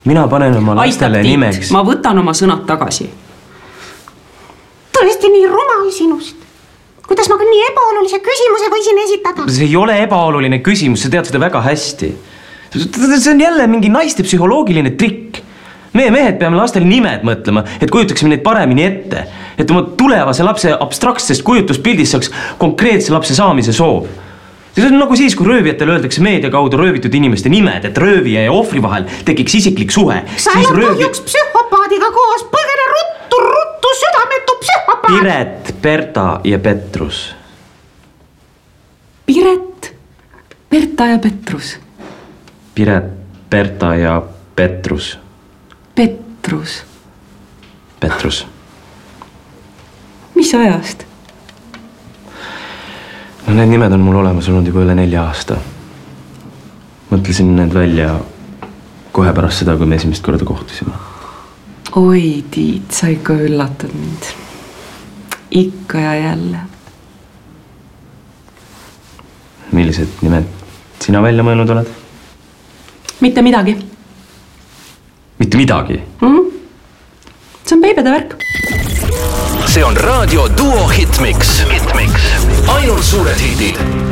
Mina panen oma lastele nimeks. Ma võtan oma sõnad tagasi. Tõesti nii rumal sinust. Kuidas ma ka nii ebaolulise küsimuse võisin esitada? See ei ole ebaoluline küsimus, sa tead seda väga hästi. See on jälle mingi naiste psühholoogiline trikk. Meie mehed peame lastele nimed mõtlema, et kujutaksime neid paremini ette. Et oma tulevase lapse abstraktsest kujutluspildist saaks konkreetse lapse saamise soov. See on nagu siis, kui röövijatele öeldakse meedia kaudu röövitud inimeste nimed, et röövija ja ohvri vahel tekiks isiklik suhe. Sa elad kahjuks psühhopaadiga koos, põgene ruttu, südametu psühhopaad. Piret, Berta ja Petrus. Piret, Berta ja Petrus. Piret, Berta ja Petrus. Petrus. Petrus. Mis ajast? No need nimed on mul olemas olnud juba üle 4 aasta. Mõtlesin need välja kohe pärast seda, kui me esimest korda kohtusime. Oi, Tiit, sa ikka üllatad mind. Ikka ja jälle. Millised nimed sina välja mõelnud oled? Mitte midagi. Mitte midagi? See on beebede värk. See on Raadio Duo Hitmix. Ainult suured hitid.